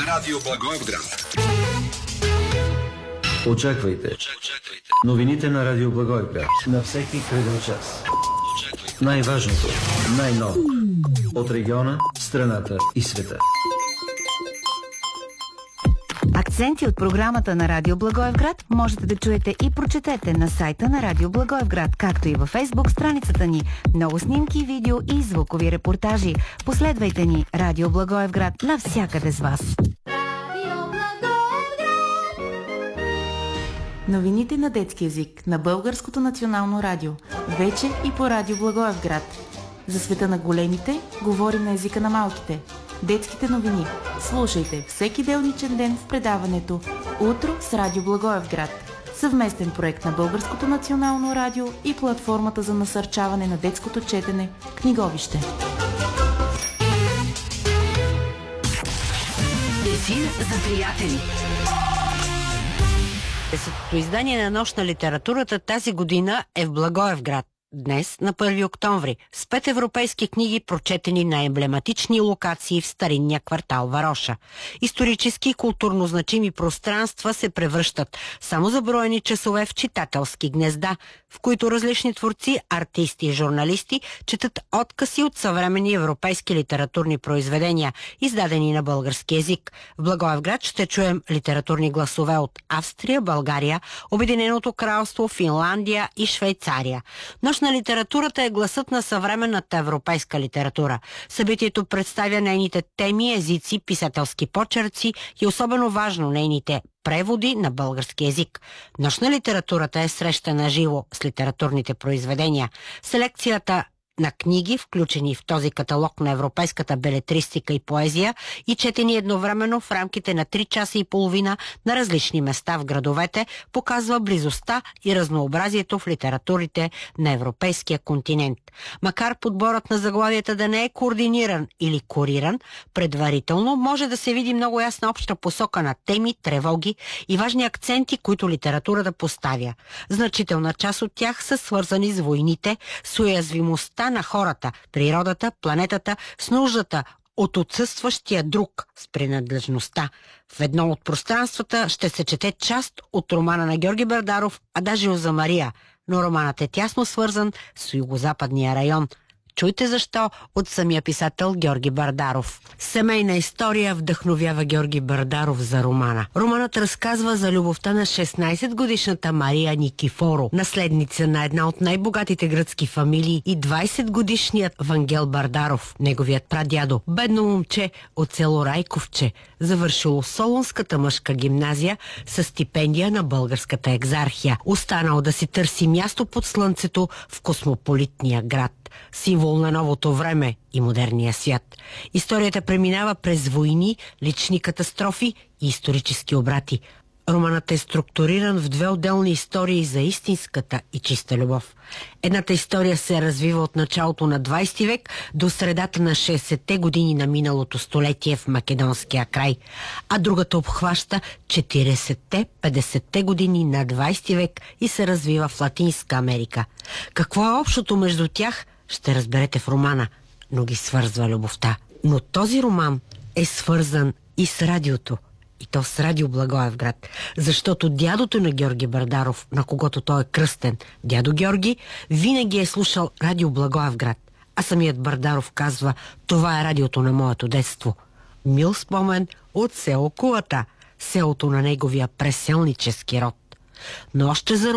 Радио Благоевград. Очаквайте новините на Радио Благоевград на всеки креден час. Най-важното, най-ново от региона, страната и света. Акценти от програмата на Радио Благоевград можете да чуете и прочетете на сайта на Радио Благоевград, както и във Фейсбук страницата ни. Много снимки, видео и звукови репортажи. Последвайте ни Радио Благоевград навсякъде с вас. Новините на детски език на Българското национално радио. Вече и по Радио Благоевград. За света на големите говорим на езика на малките. Детските новини. Слушайте всеки делничен ден в предаването Утро с Радио Благоевград. Съвместен проект на Българското национално радио и платформата за насърчаване на детското четене Книговище. Ефир за приятели. Десетото издание на Нощ на литературата тази година е в Благоевград. Днес, на 1 октомври, с 5 европейски книги, прочетени на емблематични локации в старинния квартал Вароша. Исторически и културно значими пространства се превръщат само за броени часове в читателски гнезда, в които различни творци, артисти и журналисти четат откъси от съвременни европейски литературни произведения, издадени на български език. В Благоевград ще чуем литературни гласове от Австрия, България, Обединеното кралство, Финландия и Швейцария. Нощ на литературата е гласът на съвременната европейска литература. Събитието представя нейните теми, езици, писателски почерци и особено важно нейните преводи на български език. Нощ на литературата е среща на живо с литературните произведения. Селекцията на книги, включени в този каталог на европейската белетристика и поезия и четени едновременно в рамките на 3 часа и половина на различни места в градовете, показва близостта и разнообразието в литературите на европейския континент. Макар подборът на заглавията да не е координиран или куриран, предварително може да се види много ясна обща посока на теми, тревоги и важни акценти, които литературата поставя. Значителна част от тях са свързани с войните, с уязвимостта на хората, природата, планетата, с нуждата от отсъстващия друг, с принадлежността. В едно от пространствата ще се чете част от романа на Георги Бардаров «Адажио за Мария», но романът е тясно свързан с югозападния район. Чуйте защо от самия писател Георги Бардаров. Семейна история вдъхновява Георги Бардаров за романа. Романът разказва за любовта на 16-годишната Мария Никифоро, наследница на една от най-богатите гръцки фамилии, и 20-годишният Вангел Бардаров, неговият прадядо, бедно момче от село Райковче, завършило Солунската мъжка гимназия с стипендия на българската екзархия, останал да си търси място под слънцето в космополитния град, символ на новото време и модерния свят. Историята преминава през войни, лични катастрофи и исторически обрати. Романът е структуриран в 2 отделни истории за истинската и чиста любов. Едната история се развива от началото на 20 век до средата на 60-те години на миналото столетие в македонския край, а другата обхваща 40-те, 50-те години на 20 век и се развива в Латинска Америка. Какво е общото между тях, ще разберете в романа, но ги свързва любовта. Но този роман е свързан и с радиото. И то с Радио Благоевград, защото дядото на Георги Бардаров, на когото той е кръстен, дядо Георги, винаги е слушал Радио Благоевград. А самият Бардаров казва: това е радиото на моето детство. Мил спомен от село Кулата, селото на неговия преселнически род. Но още за